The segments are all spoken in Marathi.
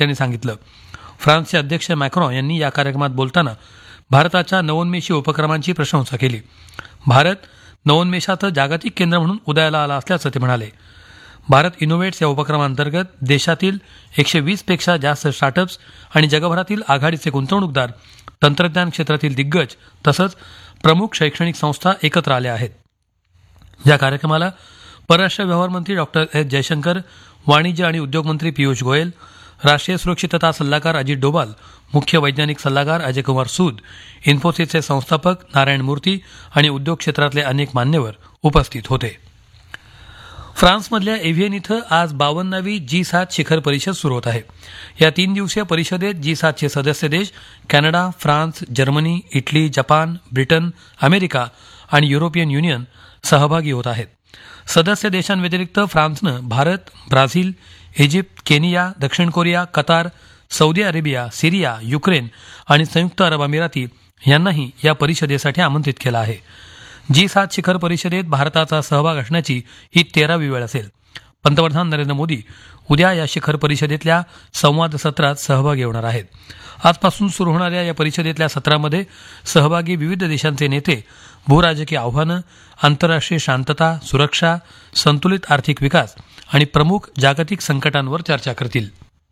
त्यांनी सांगितलं. फ्रान्सचे अध्यक्ष मॅक्रॉन यांनी या कार्यक्रमात बोलताना भारताच्या नवोन्मेषी उपक्रमांची प्रशंसा केली. भारत नवोन्मेषाचं जागतिक केंद्र म्हणून उदयाला आला असल्याचं ते म्हणाले. भारत इनोव्हेट्स या उपक्रमांतर्गत देशातील 120 पेक्षा जास्त स्टार्टअप्स आणि जगभरातील आघाडीचे गुंतवणूकदार, तंत्रज्ञान क्षेत्रातील दिग्गज तसंच प्रमुख शैक्षणिक संस्था एकत्र आल्या आहेत. या कार्यक्रमाला परराष्ट्र व्यवहार मंत्री डॉक्टर एस जयशंकर, वाणिज्य आणि उद्योग मंत्री पियुष गोयल, राष्ट्रीय सुरक्षितता सल्लागार अजित डोभाल, मुख्य वैज्ञानिक सल्लागार अजय कुमार सूद, इन्फोसिसचे संस्थापक नारायण मूर्ती आणि उद्योग क्षेत्रातले अनेक मान्यवर उपस्थित होते. फ्रान्समधल्या एव्हियन इथं आज 52वी G7 शिखर परिषद सुरू होत आहे. या 3 दिवसीय परिषदेत G7चे सदस्य देश Canada, France, Germany, Italy, Japan, Britain, America आणि युरोपियन युनियन सहभागी होत आहेत. सदस्य देशांव्यतिरिक्त फ्रान्सनं भारत, ब्राझील, इजिप्त, केनिया, दक्षिण कोरिया, कतार, सौदी अरेबिया, सिरिया, युक्रेन आणि संयुक्त अरब अमिराती यांनाही या परिषदेसाठी आमंत्रित केलं आहे. G7 शिखर परिषदेत भारताचा सहभाग असण्याची ही 13वी वेळ असेल. पंतप्रधान नरेंद्र मोदी उद्या या शिखर परिषदेतल्या संवाद सत्रात सहभागी होणार आहेत. आजपासून सुरू होणाऱ्या या परिषदेतल्या सत्रामध्ये सहभागी विविध देशांचे नेते भूराजकीय आव्हानं, आंतरराष्ट्रीय शांतता, सुरक्षा, संतुलित आर्थिक विकास आणि प्रमुख जागतिक संकटांवर चर्चा करतील.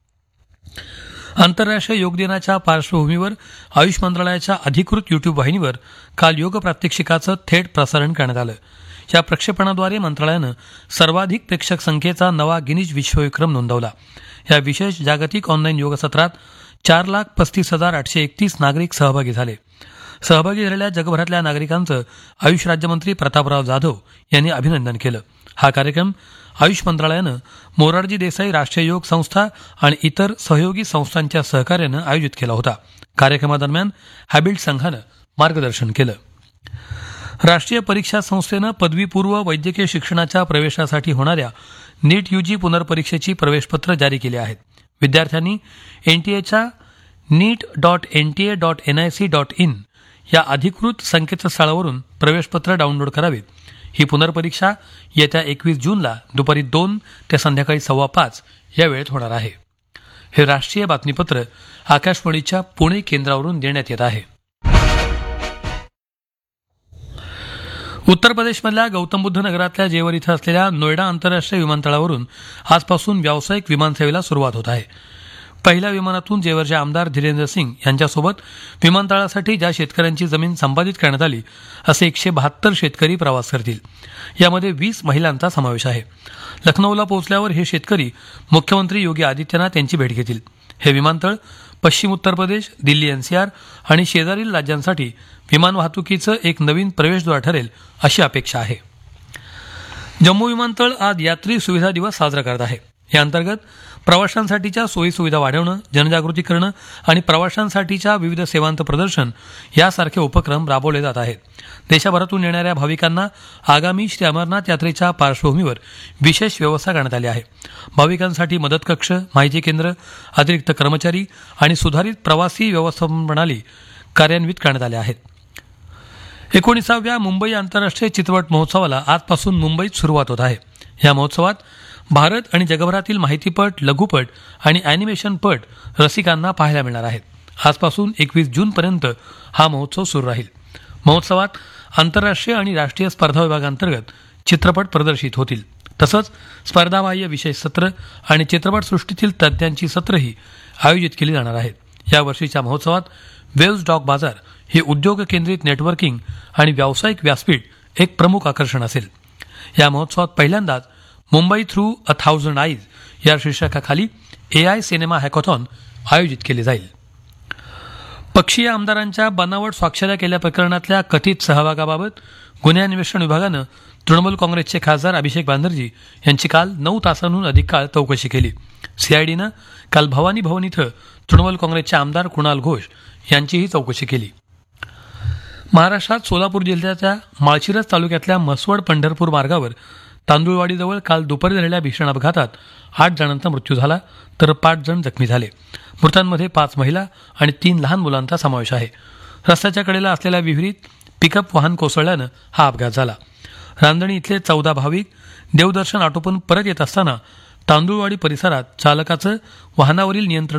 आंतरराष्ट्रीय योग दिनाच्या पार्श्वभूमीवर आयुष मंत्रालयाच्या अधिकृत युट्यूब वाहिनीवर काल योग प्रात्यक्षिकाचं थेट प्रसारण करण्यात आलं. या प्रक्षेपणाद्वारे मंत्रालयानं सर्वाधिक प्रेक्षक संख्येचा नवा गिनीज विश्वविक्रम नोंदवला. या विशेष जागतिक ऑनलाईन योग सत्रात 4,35,831 नागरिक सहभागी झाले. सहभागी झालेल्या जगभरातल्या नागरिकांचं आयुष राज्यमंत्री प्रतापराव जाधव यांनी अभिनंदन केलं. हा कार्यक्रम आयुष मंत्रालयानं मोरारजी देसाई राष्ट्रीय योग संस्था आणि इतर सहयोगी संस्थांच्या सहकार्यानं आयोजित केला होता. कार्यक्रमादरम्यान हॅबिल्ट संघानं मार्गदर्शन केलं. राष्ट्रीय परीक्षा संस्थेनं पदवीपूर्व वैद्यकीय शिक्षणाच्या प्रवेशासाठी होणाऱ्या नीट UG पुनर्परीक्षेची प्रवेशपत्र जारी केली आहेत. विद्यार्थ्यांनी NTAच्या neet.nta.nic.in या अधिकृत संकेतस्थळावरून प्रवेशपत्र डाउनलोड करावीत. ही पुनर्परीक्षा येत्या 21 जूनला दुपारी 2 ते संध्याकाळी 5:15 या वेळेत होणार आहे. हे राष्ट्रीय बातमीपत्र आकाशवाणीच्या पुणे केंद्रावरून देण्यात येत आहे. उत्तर प्रदेशमधल्या गौतम बुद्ध नगरातल्या जेवर इथं असलेल्या नोएडा आंतरराष्ट्रीय विमानतळावरून आजपासून व्यावसायिक विमानसेवेला सुरुवात होत आहे. पहिल्या विमानातून जेवरचे आमदार धीरेंद्र सिंग यांच्यासोबत विमानतळासाठी ज्या शेतकऱ्यांची जमीन संपादित करण्यात आली असे 172 शेतकरी प्रवास करतील. यामध्ये 20 महिलांचा समावेश आहे. लखनौला पोहोचल्यावर हे शेतकरी मुख्यमंत्री योगी आदित्यनाथ यांची भेट घेतील. हे विमानतळ पश्चिम उत्तर प्रदेश, दिल्ली NCR आणि शेजारील राज्यांसाठी विमान वाहतुकीचं एक नवीन प्रवेशद्वार ठरेल अशी अपेक्षा आहे. जम्मू विमानतळ आज यात्री सुविधा दिवस साजरा करत आहे. या अंतर्गत प्रवाशांसाठीच्या सोयीसुविधा वाढवणं, जनजागृती करणं आणि प्रवाशांसाठीच्या विविध सेवांचं प्रदर्शन यासारखे उपक्रम राबवले जात आहेत. देशभरातून येणाऱ्या भाविकांना आगामी श्री अमरनाथ यात्रेच्या पार्श्वभूमीवर विशेष व्यवस्था करण्यात आली आहे. भाविकांसाठी मदत कक्ष, माहिती केंद्र, अतिरिक्त कर्मचारी आणि सुधारित प्रवासी व्यवस्थापन प्रणाली कार्यान्वित करण्यात आल्या आहेत. 19व्या मुंबई आंतरराष्ट्रीय चित्रपट महोत्सवाला आजपासून मुंबईत सुरुवात होत आहे. या महोत्सवात भारत आणि जगभरातील माहितीपट, लघुपट आणि अॅनिमेशनपट रसिकांना पाहायला मिळणार आहेत. आजपासून 21 जूनपर्यंत हा महोत्सव सुरू राहील. महोत्सवात आंतरराष्ट्रीय आणि राष्ट्रीय स्पर्धा विभागांतर्गत चित्रपट प्रदर्शित होतील. तसंच स्पर्धाबाह्य विशेष सत्र आणि चित्रपटसृष्टीतील तज्ज्ञांची सत्रही आयोजित केली जाणार आहेत. या वर्षीच्या महोत्सवात वेव्ज डॉक बाजार हे उद्योग केंद्रित नेटवर्किंग आणि व्यावसायिक व्यासपीठ एक प्रमुख आकर्षण असेल. या महोत्सवात पहिल्यांदाच मुंबई थ्रू 1000 आईज या शीर्षकाखाली AI सिनेमा हॅकॉथॉन आयोजित केले जाईल. पक्षीय आमदारांच्या बनावट स्वाक्षऱ्या केल्या प्रकरणातल्या कथित सहभागाबाबत गुन्हे अन्वेषण विभागानं तृणमूल काँग्रेसचे खासदार अभिषेक बॅनर्जी यांची काल 9 तासांहून अधिक काळ चौकशी केली. CIDनं काल भवानी भवन इथं तृणमूल काँग्रेसचे आमदार कुणाल घोष यांचीही चौकशी केली. महाराष्ट्रात सोलापूर जिल्ह्याच्या माळशिरस तालुक्यातल्या मसवड पंढरपूर मार्गावर तांदुळवाडीजवळ काल दुपारी झालेल्या भीषण अपघातात 8 जणांचा मृत्यू झाला तर 5 जण जखमी झाले. मृतांमध्ये 5 महिला आणि 3 लहान मुलांचा समावेश आहे. रस्त्याच्या कडेला असलेल्या विहिरीत पिकअप वाहन कोसळल्यानं हा अपघात झाला. रांजणी इथले 14 भाविक देवदर्शन आटोपून परत येत असताना तांदुळवाडी परिसरात चालकाचं वाहनावरील नियंत्रण